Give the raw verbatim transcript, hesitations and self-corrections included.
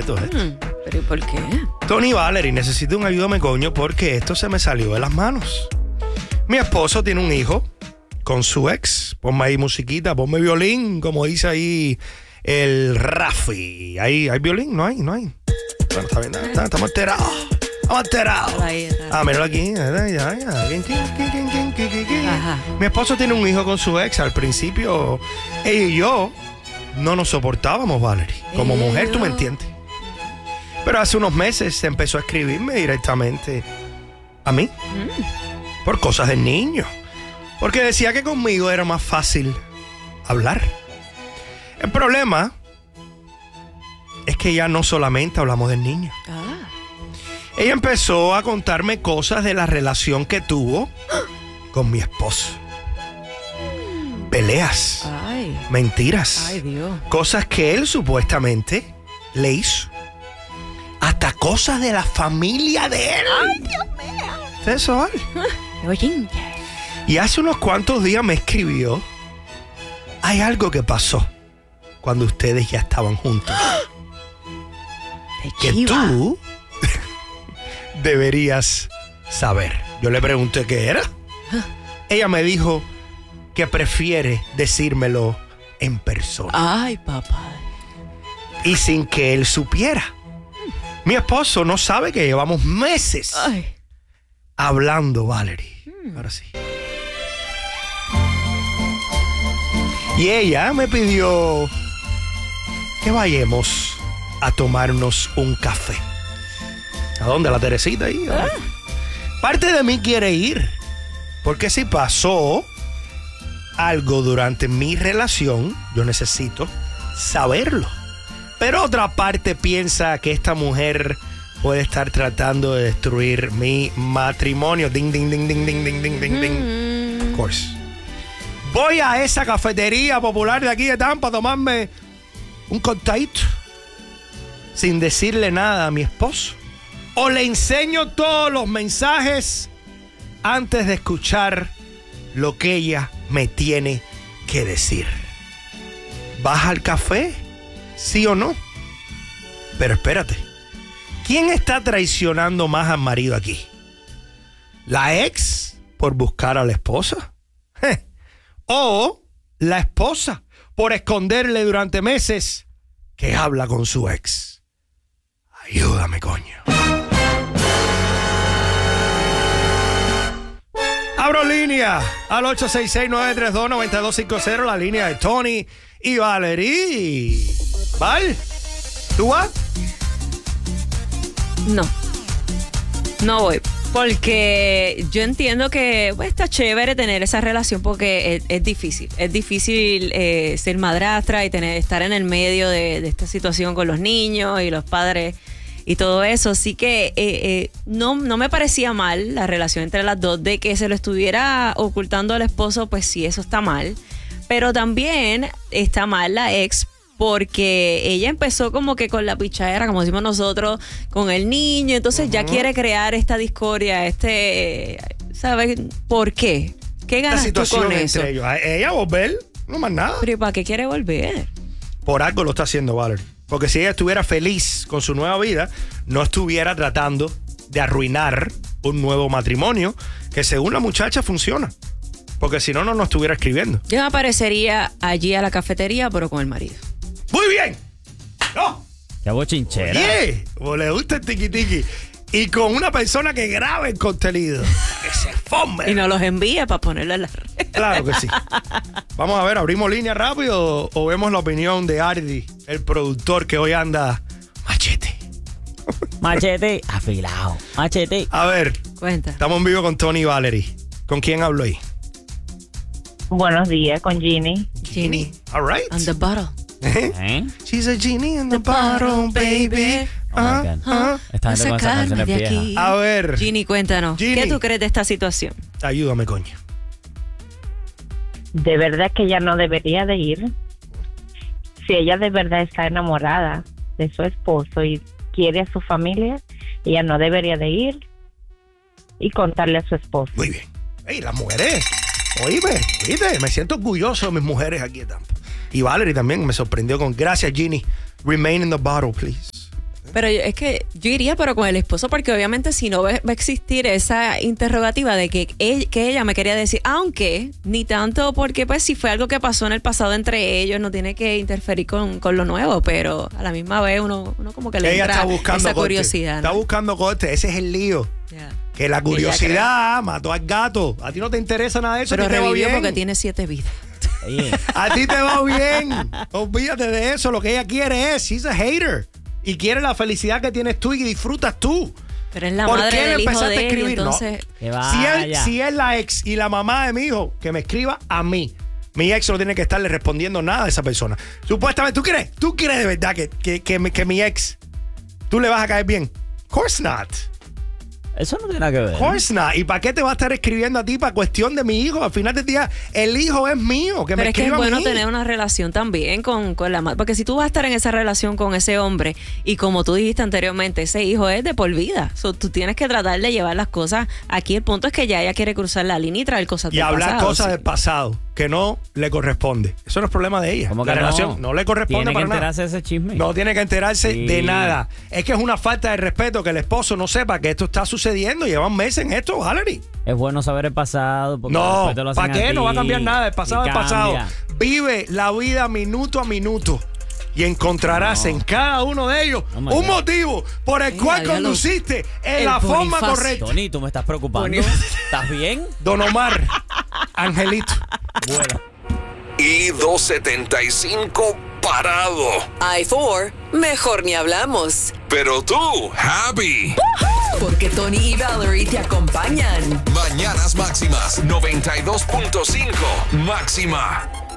completo. ¿eh? Mm, ¿Pero y por qué? Tony Valerie, necesito un ayúdame, coño, porque esto se me salió de las manos. Mi esposo tiene un hijo con su ex. Ponme ahí musiquita, ponme violín, como dice ahí el Rafi. ¿Hay, ¿Hay violín? No hay, no hay. Bueno, está bien, está, estamos enterados. Estamos enterados. Ah, míralo aquí. Ya, ya. Ajá. Mi esposo tiene un hijo con su ex. Al principio, ella y yo no nos soportábamos, Valerie. Como Ella. mujer, tú me entiendes. Pero hace unos meses empezó a escribirme directamente a mí. Mm. Por cosas del niño. Porque decía que conmigo era más fácil hablar. El problema es que ya no solamente hablamos del niño. Ah. Ella empezó a contarme cosas de la relación que tuvo con mi esposo. Peleas, Ay. mentiras, Ay, Dios. cosas que él supuestamente le hizo. Hasta cosas de la familia de él. Ay, Dios mío. Eso vale. Oye. Y hace unos cuantos días me escribió: hay algo que pasó cuando ustedes ya estaban juntos. De Que chiva. tú deberías saber. Yo le pregunté qué era. Ella me dijo que prefiere decírmelo en persona Ay, papá. y sin que él supiera. Mi esposo no sabe que llevamos meses Ay. hablando, Valerie. Ahora sí. Y ella me pidió que vayamos a tomarnos un café. ¿A dónde? ¿A la Teresita ahí? Ah. Parte de mí quiere ir. Porque si pasó algo durante mi relación, yo necesito saberlo. Pero otra parte piensa que esta mujer puede estar tratando de destruir mi matrimonio. Ding, ding, ding, ding, ding, ding, ding, ding, ding. Of course. Voy a esa cafetería popular de aquí de Tampa a tomarme un coctelito sin decirle nada a mi esposo. O le enseño todos los mensajes antes de escuchar lo que ella me tiene que decir. ¿Vas al café? ¿Sí o no? Pero espérate. ¿Quién está traicionando más al marido aquí? ¿La ex por buscar a la esposa? Je. ¿O la esposa por esconderle durante meses que habla con su ex? Ayúdame, coño. Abro línea al ocho seis seis, nueve tres dos, nueve dos cinco cero, la línea de Tony y Valerie. ¿Val? ¿Tú vas? No. No voy. Porque yo entiendo que pues, está chévere tener esa relación porque es, es difícil. Es difícil eh, ser madrastra y tener, estar en el medio de, de esta situación con los niños y los padres y todo eso. Así que eh, eh, no, no me parecía mal la relación entre las dos. De que se lo estuviera ocultando al esposo, pues sí, eso está mal. Pero también está mal la ex porque ella empezó como que con la pichadera, como decimos nosotros, con el niño. Entonces uh-huh. ya quiere crear esta discordia, este, ¿sabes? ¿Por qué? ¿Qué ganas tú con eso? Entre ellos. Ella volver, no más nada. Pero ¿y para qué quiere volver? Por algo lo está haciendo Valerie. Porque si ella estuviera feliz con su nueva vida, no estuviera tratando de arruinar un nuevo matrimonio que según la muchacha funciona. Porque si no, no nos estuviera escribiendo. Yo me aparecería allí a la cafetería, pero con el marido. ¡Muy bien! ¡No! ¡Qué bochinchera! Oye, como le gusta el tiki tiki. Y con una persona que grabe el contenido. Que se fome. Y nos los envía para ponerlo en la red. Claro que sí. Vamos a ver, ¿abrimos línea rápido o vemos la opinión de Ardi, el productor que hoy anda machete? Machete, afilado. Machete. A ver, Cuenta. estamos en vivo con Tony y Valerie. ¿Con quién hablo ahí? Buenos días, con Ginny. Ginny. All right. On the bottle. ¿Eh? She's a genie in the bottle, baby. Oh my God. Ah, Esta gente con esas Sacarme canciones de viejas. aquí. A ver, Ginny, cuéntanos. Ginny. ¿Qué tú crees de esta situación? ayúdame, coño. De verdad que ella no debería de ir. Si ella de verdad está enamorada de su esposo y quiere a su familia, ella no debería de ir y contarle a su esposo. Muy bien. Ey, las mujeres. Oíme, ¿viste? Me siento orgulloso de mis mujeres aquí en Tampa. Y Valerie también me sorprendió con gracias, Ginny. Remain in the bottle, please. Pero yo- es que yo iría, pero con el esposo, porque obviamente si no va, va a existir esa interrogativa de que, él- que ella me quería decir, aunque ni tanto porque pues si fue algo que pasó en el pasado entre ellos, no tiene que interferir con, con lo nuevo, pero a la misma vez uno, uno como que le Ella entra está buscando esa corte. curiosidad. Está ¿no? buscando corte. Ese es el lío. Ya. Que la curiosidad mató al gato. A ti no te interesa nada de eso. Pero a ti te va revivió bien. porque tiene siete vidas. Oye, A ti te va bien. Olvídate de eso. Lo que ella quiere es, she's a hater. Y quiere la felicidad que tienes tú y disfrutas tú. Pero es la ¿Por madre qué le del hijo empezaste de a él, escribir? No. entonces... que Si él, vaya. si es la ex y la mamá de mi hijo, que me escriba a mí. Mi ex no tiene que estarle respondiendo nada a esa persona. Supuestamente, ¿tú crees? ¿Tú crees de verdad que, que, que, mi- que mi ex, tú le vas a caer bien? Of course not. Eso no tiene nada que ver. Of course not. ¿Y para qué te va a estar escribiendo a ti para cuestión de mi hijo? Al final del día, el hijo es mío. Que Pero me es que es escriba a bueno mí. tener una relación también con, con la madre. Porque si tú vas a estar en esa relación con ese hombre y como tú dijiste anteriormente, ese hijo es de por vida. So, tú tienes que tratar de llevar las cosas. Aquí el punto es que ya ella quiere cruzar la línea y traer cosas Y del hablar pasado, cosas sí. del pasado que no le corresponde. Eso no es problema de ella. ¿Cómo La que relación no, le corresponde Tiene para que nada. enterarse de ese chisme. No tiene que enterarse Sí. de nada. Es que es una falta de respeto que el esposo no sepa que esto está sucediendo. Llevan meses en esto, Valerie. Es bueno saber el pasado. porque No, después te lo hacen ¿para qué? a No va a ti. cambiar nada. El pasado Y es pasado. cambia. Vive la vida minuto a minuto. Y encontrarás No. en cada uno de ellos Oh my un God. motivo por el Mira, cual diablo. conduciste en El la forma Bonifacio. correcta. Tony, tú me estás preocupando. Bonifacio. ¿Estás bien? Don Omar, Angelito. Bueno. Y dos setenta y cinco parado. I four, mejor ni hablamos. Pero tú, Happy. Porque Tony y Valerie te acompañan. Mañanas máximas noventa y dos punto cinco. Máxima.